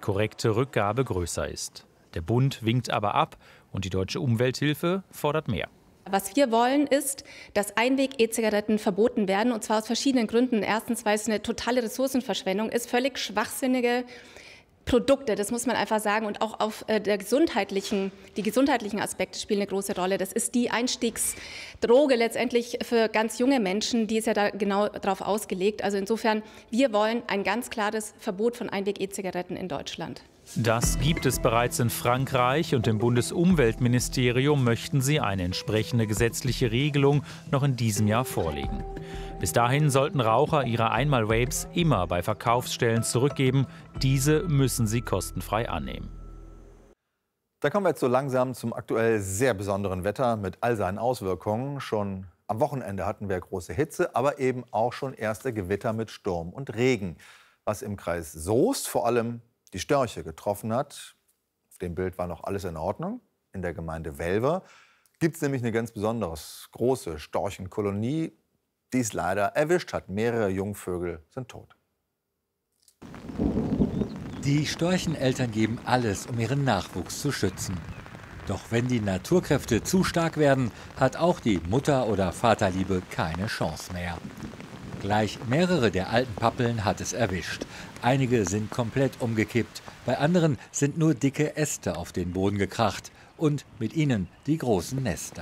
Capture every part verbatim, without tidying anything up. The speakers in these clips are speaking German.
korrekte Rückgabe größer ist. Der Bund winkt aber ab und die Deutsche Umwelthilfe fordert mehr. Was wir wollen, ist, dass Einweg-E-Zigaretten verboten werden, und zwar aus verschiedenen Gründen. Erstens, weil es eine totale Ressourcenverschwendung ist, völlig schwachsinnige Produkte, das muss man einfach sagen, und auch auf äh, der gesundheitlichen, die gesundheitlichen Aspekte spielen eine große Rolle. Das ist die Einstiegsdroge letztendlich für ganz junge Menschen, die ist ja da genau darauf ausgelegt. Also insofern, wir wollen ein ganz klares Verbot von Einweg-E-Zigaretten in Deutschland. Das gibt es bereits in Frankreich, und im Bundesumweltministerium möchten sie eine entsprechende gesetzliche Regelung noch in diesem Jahr vorlegen. Bis dahin sollten Raucher ihre Einmal-Vapes immer bei Verkaufsstellen zurückgeben. Diese müssen sie kostenfrei annehmen. Da kommen wir jetzt so langsam zum aktuell sehr besonderen Wetter mit all seinen Auswirkungen. Schon am Wochenende hatten wir große Hitze, aber eben auch schon erste Gewitter mit Sturm und Regen. Was im Kreis Soest vor allem die Störche getroffen hat. Auf dem Bild war noch alles in Ordnung. In der Gemeinde Welver gibt es nämlich eine ganz besonders große Storchenkolonie, die es leider erwischt hat. Mehrere Jungvögel sind tot. Die Storcheneltern geben alles, um ihren Nachwuchs zu schützen. Doch wenn die Naturkräfte zu stark werden, hat auch die Mutter- oder Vaterliebe keine Chance mehr. Gleich mehrere der alten Pappeln hat es erwischt. Einige sind komplett umgekippt, bei anderen sind nur dicke Äste auf den Boden gekracht und mit ihnen die großen Nester.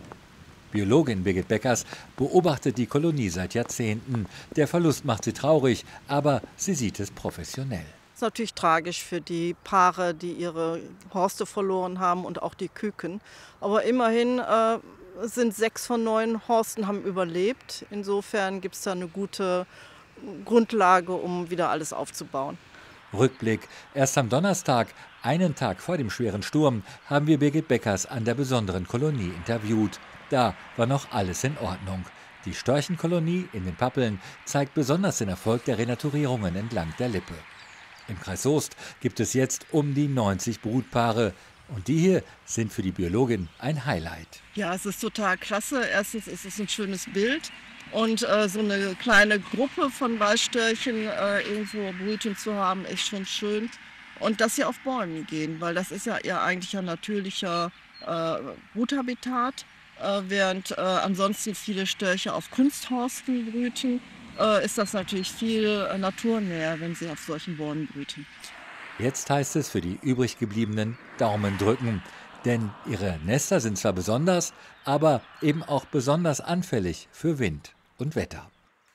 Biologin Birgit Beckers beobachtet die Kolonie seit Jahrzehnten. Der Verlust macht sie traurig, aber sie sieht es professionell. Es ist natürlich tragisch für die Paare, die ihre Horste verloren haben, und auch die Küken. Aber immerhin äh, sind sechs von neun Horsten haben überlebt. Insofern gibt es da eine gute Grundlage, um wieder alles aufzubauen. Rückblick. Erst am Donnerstag, einen Tag vor dem schweren Sturm, haben wir Birgit Beckers an der besonderen Kolonie interviewt. Da war noch alles in Ordnung. Die Storchenkolonie in den Pappeln zeigt besonders den Erfolg der Renaturierungen entlang der Lippe. Im Kreis Soest gibt es jetzt um die neunzig Brutpaare. Und die hier sind für die Biologin ein Highlight. Ja, es ist total klasse. Erstens ist es ein schönes Bild. Und äh, so eine kleine Gruppe von Weißstörchen äh, irgendwo brüten zu haben, echt schon schön. Und dass sie auf Bäumen gehen, weil das ist ja ihr eigentlicher natürlicher äh, Bruthabitat. Äh, während äh, ansonsten viele Störche auf Kunsthorsten brüten, äh, ist das natürlich viel äh, naturnäher, wenn sie auf solchen Bäumen brüten. Jetzt heißt es für die übrig gebliebenen Daumen drücken. Denn ihre Nester sind zwar besonders, aber eben auch besonders anfällig für Wind und Wetter.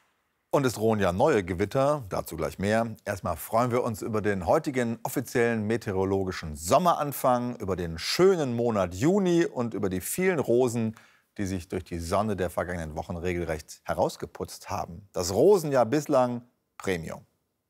Und es drohen ja neue Gewitter, dazu gleich mehr. Erstmal freuen wir uns über den heutigen offiziellen meteorologischen Sommeranfang, über den schönen Monat Juni und über die vielen Rosen, die sich durch die Sonne der vergangenen Wochen regelrecht herausgeputzt haben. Das Rosenjahr bislang Premium.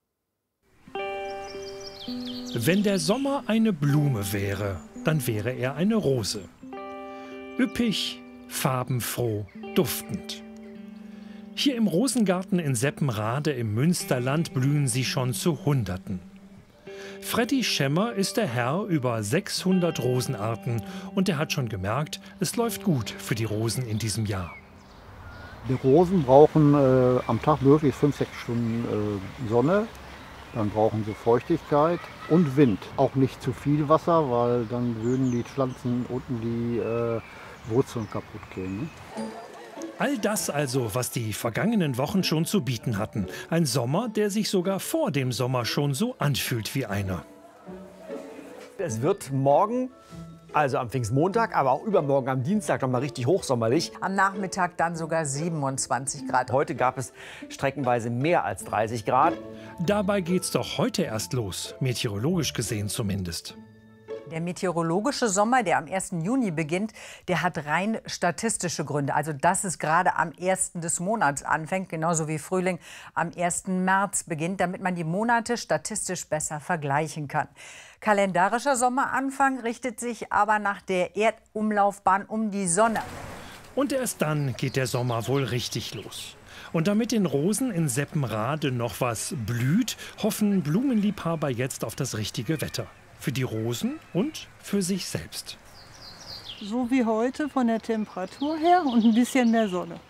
Wenn der Sommer eine Blume wäre, dann wäre er eine Rose. Üppig, farbenfroh, duftend. Hier im Rosengarten in Seppenrade im Münsterland blühen sie schon zu Hunderten. Freddy Schemmer ist der Herr über sechshundert Rosenarten und er hat schon gemerkt, es läuft gut für die Rosen in diesem Jahr. Die Rosen brauchen äh, am Tag wirklich fünf, sechs Stunden äh, Sonne. Dann brauchen sie Feuchtigkeit und Wind. Auch nicht zu viel Wasser, weil dann würden die Pflanzen unten die äh, Wurzeln kaputt gehen. Ne? All das also, was die vergangenen Wochen schon zu bieten hatten. Ein Sommer, der sich sogar vor dem Sommer schon so anfühlt wie einer. Es wird morgen, also am Pfingstmontag, aber auch übermorgen am Dienstag noch mal richtig hochsommerlich. Am Nachmittag dann sogar siebenundzwanzig Grad. Heute gab es streckenweise mehr als dreißig Grad. Dabei geht's doch heute erst los, meteorologisch gesehen zumindest. Der meteorologische Sommer, der am ersten Juni beginnt, der hat rein statistische Gründe. Also dass es gerade am ersten des Monats anfängt, genauso wie Frühling am ersten März beginnt, damit man die Monate statistisch besser vergleichen kann. Kalendarischer Sommeranfang richtet sich aber nach der Erdumlaufbahn um die Sonne. Und erst dann geht der Sommer wohl richtig los. Und damit den Rosen in Seppenrade noch was blüht, hoffen Blumenliebhaber jetzt auf das richtige Wetter. Für die Rosen und für sich selbst. So wie heute von der Temperatur her und ein bisschen mehr Sonne.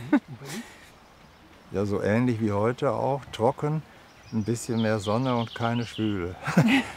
Ja, so ähnlich wie heute auch. Trocken, ein bisschen mehr Sonne und keine Schwüle.